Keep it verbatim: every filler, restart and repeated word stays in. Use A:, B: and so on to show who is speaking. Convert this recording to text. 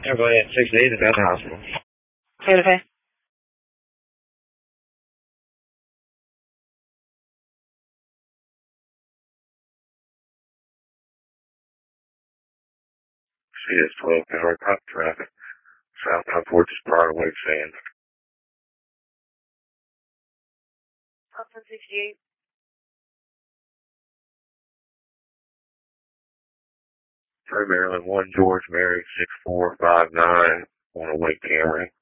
A: Everybody at six eight is at the hospital.
B: Okay, okay.
A: C S twelve, Howard Cop traffic. Southbound towards Broadway Sand.
B: Upton sixty-eight.
A: Trey Maryland, one George Mary, six four five nine on a Lake Camry.